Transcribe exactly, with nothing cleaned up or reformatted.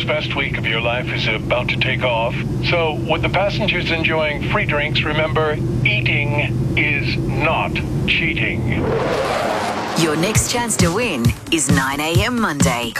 best week of your life is about to take off. So, with the passengers enjoying free drinks, remember, eating is not cheating. Your next chance to win is nine a.m. Monday.